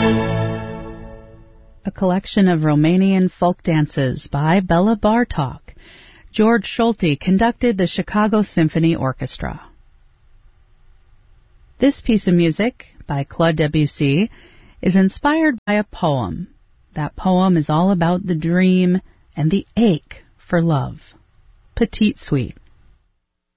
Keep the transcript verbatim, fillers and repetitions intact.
A collection of Romanian folk dances by Bela Bartok. George Solti conducted the Chicago Symphony Orchestra. This piece of music, by Claude Debussy, is inspired by a poem. That poem is all about the dream and the ache for love. Petite Suite.